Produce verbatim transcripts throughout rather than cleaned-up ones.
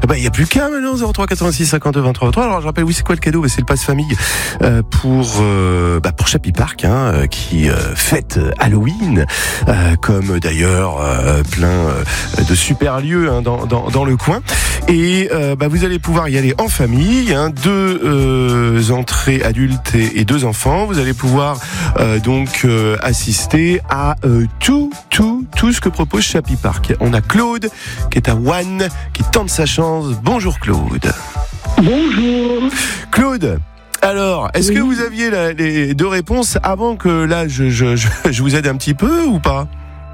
bah, il n'y a plus qu'un maintenant, zéro trois quatre-vingt-six cinquante-deux vingt-trois vingt-trois. Alors, je rappelle, oui, c'est quoi le cadeau? Bah, c'est le passe famille euh, pour euh, bah, pour Chappy Park, hein, euh, qui euh, fête Halloween, euh, comme d'ailleurs euh, plein euh, de super lieux hein, dans, dans, dans le coin. Et euh, bah, vous allez pouvoir y aller en famille, hein, deux euh, entrées adultes et, et deux enfants. Vous allez pouvoir euh, donc euh, assister à euh, tout, tout, tout ce que propose Chappy Park. On a Claude qui est à One, qui tente sa chance. Bonjour Claude. Bonjour. Claude. Alors, est-ce oui. que vous aviez la, les deux réponses avant que là je, je, je, je vous aide un petit peu ou pas?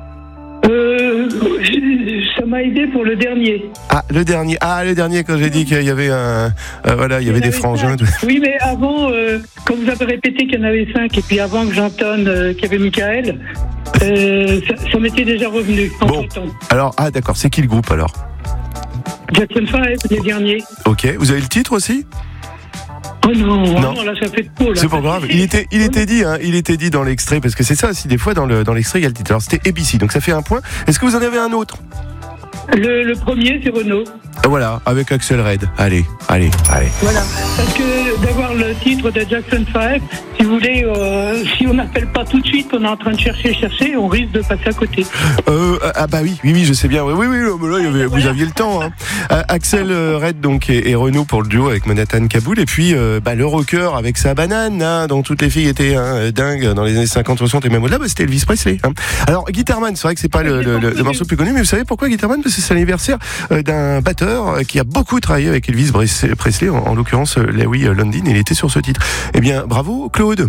Euh, ça m'a aidé pour le dernier. Ah, le dernier. Ah, le dernier quand j'ai dit qu'il y avait un, euh, voilà, il y avait des frangins. Oui, mais avant, euh, quand vous avez répété qu'il y en avait cinq, et puis avant que j'entende euh, qu'il y avait Michael, euh, ça, ça m'était déjà revenu. Bon. Alors, ah, d'accord. C'est qui le groupe alors? Jackson five, les derniers. Ok. Vous avez le titre aussi? Oh non, non. non, là ça fait trop. Là. C'est pas grave. Il était, il était dit, hein, il était dit dans l'extrait, parce que c'est ça aussi des fois dans le dans l'extrait il y a le titre. Alors c'était A B C, donc ça fait un point. Est-ce que vous en avez un autre? Le, le premier, c'est Renaud. Voilà, avec Axel Red. Allez, allez, allez. Voilà, parce que d'avoir le titre de Jackson five, si vous voulez, euh, si on n'appelle pas tout de suite, on est en train de chercher, chercher, on risque de passer à côté. Euh, ah bah oui, oui, oui, je sais bien. Oui, oui, oui, mais là, il y avait, vous aviez le temps. Hein. Euh, Axel Red donc et, et Renaud pour le duo avec Manhattan Kaboul, et puis euh, bah, le rocker avec sa banane, hein, dont toutes les filles étaient hein, dingues dans les années cinquante, soixante et même au-delà. Bah, c'était Elvis Presley. Hein. Alors Guitarman, c'est vrai que c'est pas le, le, le, le morceau le plus connu, mais vous savez pourquoi Guitarman? Parce que c'est l'anniversaire euh, d'un batteur qui a beaucoup travaillé avec Elvis Presley, en, en l'occurrence Larry London. Il était sur ce titre. Eh bien, bravo Claude.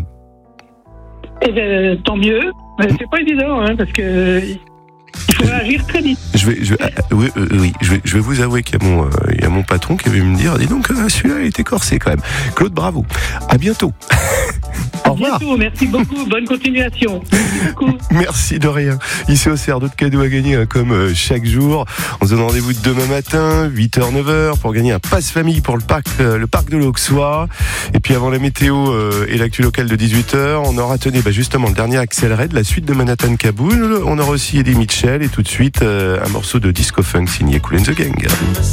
Eh bien, tant mieux. Mais c'est pas évident, hein, parce que il faut réagir très vite. Je vais, je vais, euh, oui, euh, oui, je vais, je vais vous avouer qu'il y a mon, euh, il y a mon patron qui va me dire, dis donc, euh, celui-là, il était corsé quand même. Claude, bravo. À bientôt. Au revoir. À bientôt, merci beaucoup. Bonne continuation. Merci beaucoup. Merci de rien. Ici au C R, d'autres cadeaux à gagner, hein, comme euh, chaque jour. On se donne rendez-vous demain matin, huit heures neuf heures, pour gagner un passe famille pour le parc, euh, le parc de l'Auxois. Et puis avant la météo euh, et l'actu locale de dix-huit heures, on aura tenu bah, justement le dernier Axel Red, la suite de Manhattan Kaboul. On aura aussi Eddie Mitchell et tout de suite euh, un morceau de disco funk signé Kool and the Gang.